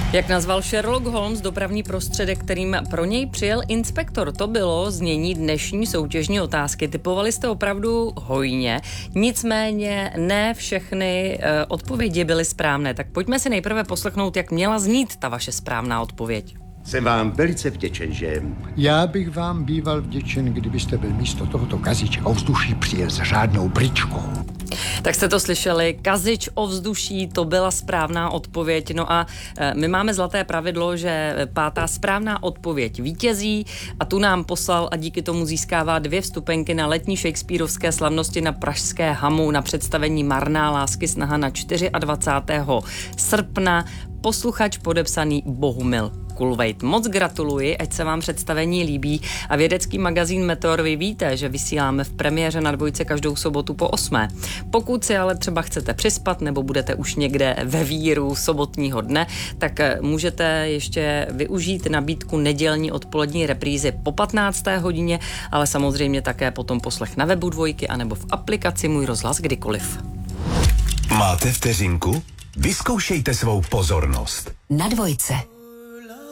Jak nazval Sherlock Holmes dopravní prostředek, kterým pro něj přijel inspektor? To bylo znění dnešní soutěžní otázky. Typovali jste opravdu hojně, nicméně ne všechny odpovědi byly správné. Tak pojďme si nejprve poslechnout, jak měla znít ta vaše správná odpověď. Jsem vám velice vděčen, že... Já bych vám býval vděčen, kdybyste byl místo tohoto kaziče ovzduší přijel s řádnou bričkou. Tak jste to slyšeli, kazič ovzduší, to byla správná odpověď. No a my máme zlaté pravidlo, že pátá správná odpověď vítězí a tu nám poslal a díky tomu získává 2 vstupenky na letní shakespearovské slavnosti na pražské Hamu na představení Marná lásky snaha na 24. srpna. Posluchač podepsaný Bohumil Kulvejt. Moc gratuluji, ať se vám představení líbí a vědecký magazín Meteor, vy víte, že vysíláme v premiéře na Dvojce každou sobotu po 8. Pokud si ale třeba chcete přispat nebo budete už někde ve víru sobotního dne, tak můžete ještě využít nabídku nedělní odpolední reprízy po 15. hodině, ale samozřejmě také potom poslech na webu Dvojky anebo v aplikaci Můj rozhlas kdykoliv. Máte vteřinku? Vyzkoušejte svou pozornost. Na Dvojce.